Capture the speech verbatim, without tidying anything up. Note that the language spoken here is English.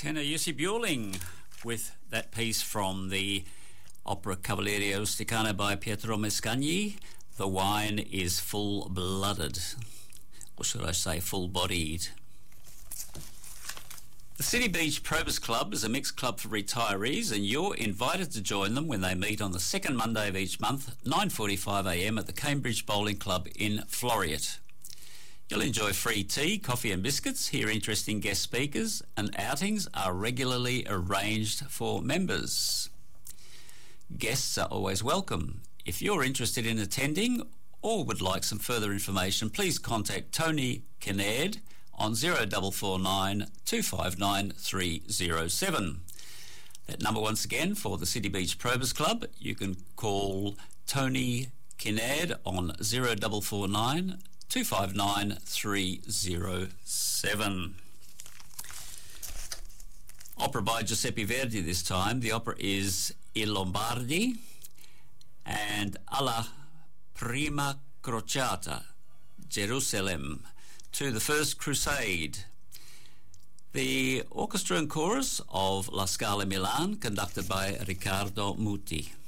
tenor Jussi Björling with that piece from the opera Cavalleria Rusticana by Pietro Mascagni. The wine is full-blooded, or should I say full-bodied. The City Beach Probus Club is a mixed club for retirees, and you're invited to join them when they meet on the second Monday of each month, nine forty-five a m at the Cambridge Bowling Club in Floreat. You'll enjoy free tea, coffee and biscuits, hear interesting guest speakers, and outings are regularly arranged for members. Guests are always welcome. If you're interested in attending or would like some further information, please contact Tony Kinnaird on zero four four nine, two five nine, three zero seven. That number once again for the City Beach Probus Club, you can call Tony Kinnaird on zero four four nine, two five nine, three zero seven. Opera by Giuseppe Verdi this time. The opera is I Lombardi and Alla Prima Crociata, Jerusalem, to the First Crusade. The orchestra and chorus of La Scala Milan, conducted by Riccardo Muti.